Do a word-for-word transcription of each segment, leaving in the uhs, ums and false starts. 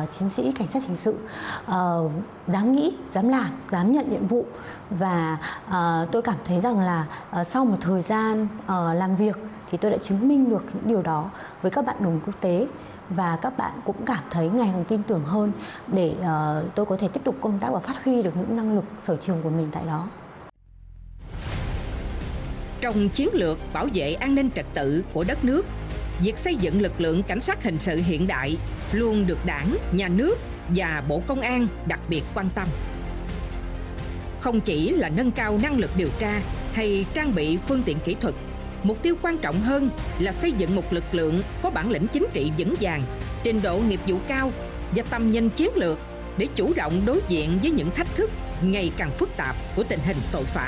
uh, chiến sĩ cảnh sát hình sự uh, dám nghĩ, dám làm, dám nhận nhiệm vụ. Và uh, tôi cảm thấy rằng là uh, sau một thời gian uh, làm việc thì tôi đã chứng minh được những điều đó với các bạn đồng quốc tế. Và các bạn cũng cảm thấy ngày càng tin tưởng hơn để uh, tôi có thể tiếp tục công tác và phát huy được những năng lực sở trường của mình tại đó. Trong chiến lược bảo vệ an ninh trật tự của đất nước, việc xây dựng lực lượng cảnh sát hình sự hiện đại luôn được Đảng, Nhà nước và Bộ Công an đặc biệt quan tâm. Không chỉ là nâng cao năng lực điều tra hay trang bị phương tiện kỹ thuật, mục tiêu quan trọng hơn là xây dựng một lực lượng có bản lĩnh chính trị vững vàng, trình độ nghiệp vụ cao và tầm nhìn chiến lược để chủ động đối diện với những thách thức ngày càng phức tạp của tình hình tội phạm.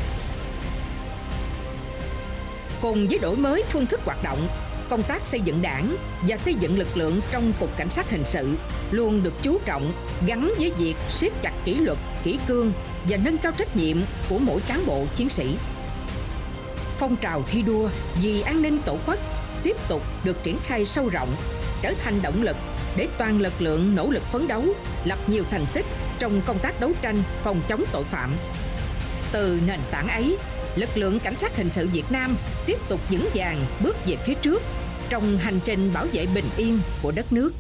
Cùng với đổi mới phương thức hoạt động, công tác xây dựng Đảng và xây dựng lực lượng trong Cục Cảnh sát Hình sự luôn được chú trọng gắn với việc siết chặt kỷ luật, kỷ cương và nâng cao trách nhiệm của mỗi cán bộ chiến sĩ. Phong trào thi đua vì an ninh Tổ quốc tiếp tục được triển khai sâu rộng, trở thành động lực để toàn lực lượng nỗ lực phấn đấu, lập nhiều thành tích trong công tác đấu tranh phòng chống tội phạm. Từ nền tảng ấy, lực lượng cảnh sát hình sự Việt Nam tiếp tục vững vàng bước về phía trước trong hành trình bảo vệ bình yên của đất nước.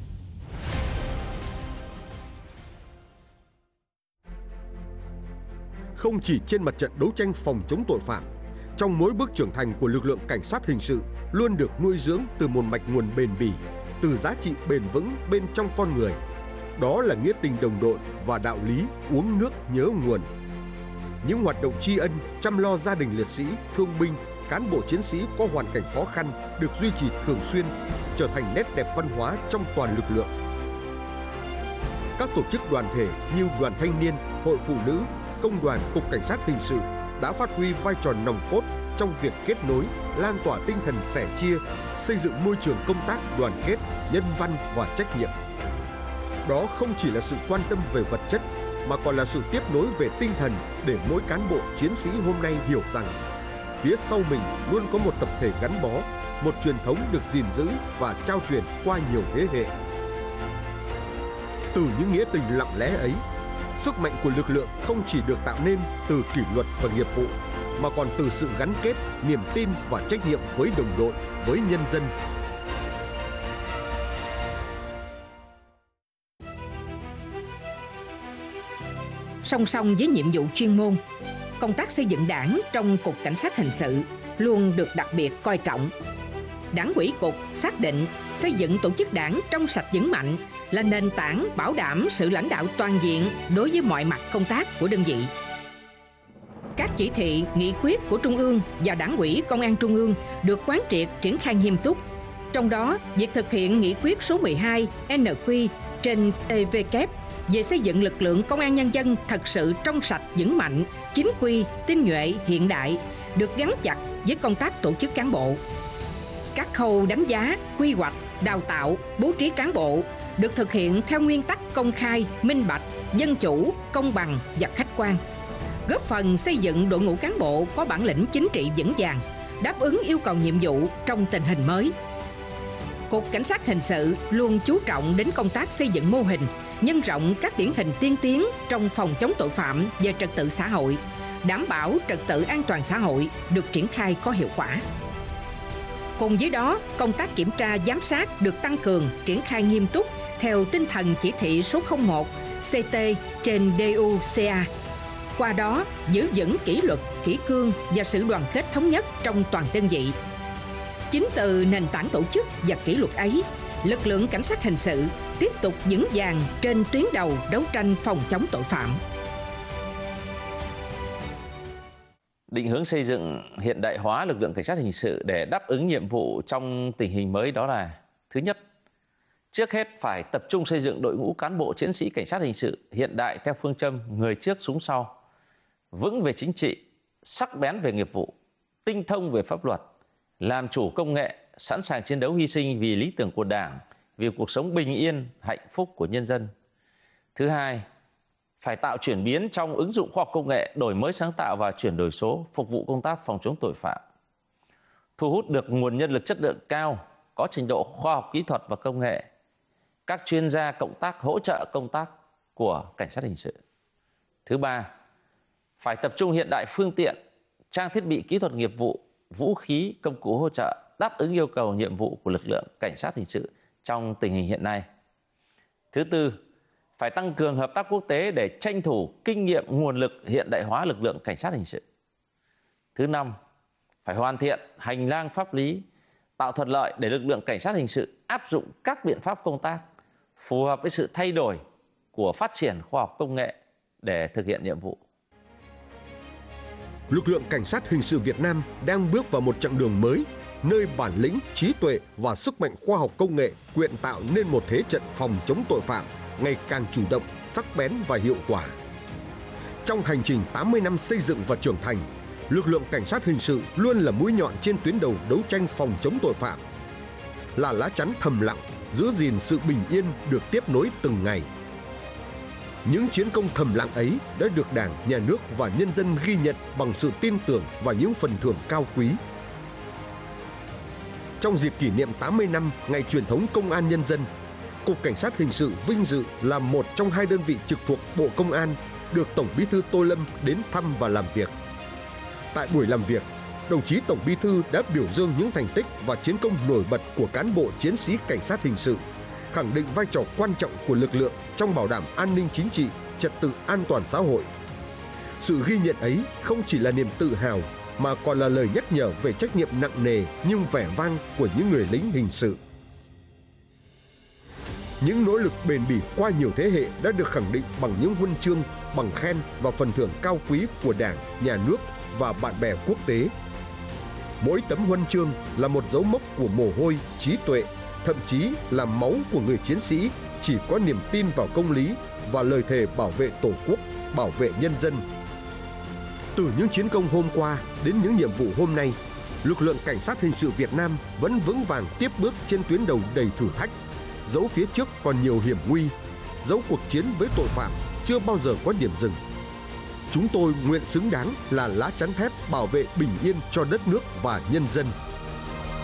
Không chỉ trên mặt trận đấu tranh phòng chống tội phạm, trong mỗi bước trưởng thành của lực lượng cảnh sát hình sự luôn được nuôi dưỡng từ một mạch nguồn bền bỉ, từ giá trị bền vững bên trong con người. Đó là nghĩa tình đồng đội và đạo lý uống nước nhớ nguồn. Những hoạt động tri ân, chăm lo gia đình liệt sĩ, thương binh, cán bộ chiến sĩ có hoàn cảnh khó khăn được duy trì thường xuyên, trở thành nét đẹp văn hóa trong toàn lực lượng. Các tổ chức đoàn thể như Đoàn Thanh niên, Hội Phụ nữ, Công đoàn Cục Cảnh sát Hình sự đã phát huy vai trò nòng cốt trong việc kết nối, lan tỏa tinh thần sẻ chia, xây dựng môi trường công tác đoàn kết, nhân văn và trách nhiệm. Đó không chỉ là sự quan tâm về vật chất, mà còn là sự tiếp nối về tinh thần để mỗi cán bộ chiến sĩ hôm nay hiểu rằng phía sau mình luôn có một tập thể gắn bó, một truyền thống được gìn giữ và trao truyền qua nhiều thế hệ. Từ những nghĩa tình lặng lẽ ấy, sức mạnh của lực lượng không chỉ được tạo nên từ kỷ luật và nghiệp vụ, mà còn từ sự gắn kết, niềm tin và trách nhiệm với đồng đội, với nhân dân. Song song với nhiệm vụ chuyên môn, công tác xây dựng Đảng trong Cục Cảnh sát Hình sự luôn được đặc biệt coi trọng. Đảng ủy Cục xác định xây dựng tổ chức Đảng trong sạch vững mạnh là nền tảng bảo đảm sự lãnh đạo toàn diện đối với mọi mặt công tác của đơn vị. Các chỉ thị, nghị quyết của Trung ương và Đảng ủy Công an Trung ương được quán triệt triển khai nghiêm túc. Trong đó, việc thực hiện nghị quyết số mười hai N Q trên T V K về xây dựng lực lượng công an nhân dân thật sự trong sạch vững mạnh, chính quy, tinh nhuệ, hiện đại được gắn chặt với công tác tổ chức cán bộ. Các khâu đánh giá, quy hoạch, đào tạo, bố trí cán bộ được thực hiện theo nguyên tắc công khai, minh bạch, dân chủ, công bằng và khách quan, góp phần xây dựng đội ngũ cán bộ có bản lĩnh chính trị vững vàng, đáp ứng yêu cầu nhiệm vụ trong tình hình mới. Cục Cảnh sát Hình sự luôn chú trọng đến công tác xây dựng mô hình, nhân rộng các điển hình tiên tiến trong phòng chống tội phạm về trật tự xã hội, đảm bảo trật tự an toàn xã hội được triển khai có hiệu quả. Cùng với đó, công tác kiểm tra giám sát được tăng cường, triển khai nghiêm túc theo tinh thần chỉ thị số không một C T trên D U C A. Qua đó, giữ vững kỷ luật, kỷ cương và sự đoàn kết thống nhất trong toàn đơn vị. Chính từ nền tảng tổ chức và kỷ luật ấy, lực lượng cảnh sát hình sự tiếp tục vững vàng trên tuyến đầu đấu tranh phòng chống tội phạm. Định hướng xây dựng hiện đại hóa lực lượng cảnh sát hình sự để đáp ứng nhiệm vụ trong tình hình mới đó là: thứ nhất, trước hết phải tập trung xây dựng đội ngũ cán bộ chiến sĩ cảnh sát hình sự hiện đại theo phương châm người trước súng sau, vững về chính trị, sắc bén về nghiệp vụ, tinh thông về pháp luật, làm chủ công nghệ, sẵn sàng chiến đấu hy sinh vì lý tưởng của Đảng, vì cuộc sống bình yên, hạnh phúc của nhân dân. Thứ hai, phải tạo chuyển biến trong ứng dụng khoa học công nghệ, đổi mới sáng tạo và chuyển đổi số, phục vụ công tác phòng chống tội phạm. Thu hút được nguồn nhân lực chất lượng cao, có trình độ khoa học kỹ thuật và công nghệ, các chuyên gia cộng tác hỗ trợ công tác của cảnh sát hình sự. Thứ ba, phải tập trung hiện đại phương tiện, trang thiết bị kỹ thuật nghiệp vụ, vũ khí, công cụ hỗ trợ đáp ứng yêu cầu nhiệm vụ của lực lượng cảnh sát hình sự trong tình hình hiện nay. Thứ tư, phải tăng cường hợp tác quốc tế để tranh thủ kinh nghiệm nguồn lực hiện đại hóa lực lượng cảnh sát hình sự. Thứ năm, phải hoàn thiện hành lang pháp lý, tạo thuận lợi để lực lượng cảnh sát hình sự áp dụng các biện pháp công tác phù hợp với sự thay đổi của phát triển khoa học công nghệ để thực hiện nhiệm vụ. Lực lượng cảnh sát hình sự Việt Nam đang bước vào một chặng đường mới, nơi bản lĩnh, trí tuệ và sức mạnh khoa học công nghệ quyện tạo nên một thế trận phòng chống tội phạm ngày càng chủ động, sắc bén và hiệu quả. Trong hành trình tám mươi năm xây dựng và trưởng thành, lực lượng cảnh sát hình sự luôn là mũi nhọn trên tuyến đầu đấu tranh phòng chống tội phạm, là lá chắn thầm lặng giữ gìn sự bình yên được tiếp nối từng ngày. Những chiến công thầm lặng ấy đã được Đảng, Nhà nước và nhân dân ghi nhận bằng sự tin tưởng và những phần thưởng cao quý. Trong dịp kỷ niệm tám mươi năm ngày truyền thống Công an Nhân dân, Cục Cảnh sát Hình sự vinh dự là một trong hai đơn vị trực thuộc Bộ Công an được Tổng Bí thư Tô Lâm đến thăm và làm việc. Tại buổi làm việc, đồng chí Tổng Bí thư đã biểu dương những thành tích và chiến công nổi bật của cán bộ chiến sĩ cảnh sát hình sự, khẳng định vai trò quan trọng của lực lượng trong bảo đảm an ninh chính trị, trật tự an toàn xã hội. Sự ghi nhận ấy không chỉ là niềm tự hào mà còn là lời nhắc nhở về trách nhiệm nặng nề nhưng vẻ vang của những người lính hình sự. Những nỗ lực bền bỉ qua nhiều thế hệ đã được khẳng định bằng những huân chương, bằng khen và phần thưởng cao quý của Đảng, Nhà nước và bạn bè quốc tế. Mỗi tấm huân chương là một dấu mốc của mồ hôi, trí tuệ, thậm chí là máu của người chiến sĩ chỉ có niềm tin vào công lý và lời thề bảo vệ Tổ quốc, bảo vệ nhân dân. Từ những chiến công hôm qua đến những nhiệm vụ hôm nay, lực lượng cảnh sát hình sự Việt Nam vẫn vững vàng tiếp bước trên tuyến đầu đầy thử thách, dẫu phía trước còn nhiều hiểm nguy, dẫu cuộc chiến với tội phạm chưa bao giờ có điểm dừng. Chúng tôi nguyện xứng đáng là lá chắn thép bảo vệ bình yên cho đất nước và nhân dân.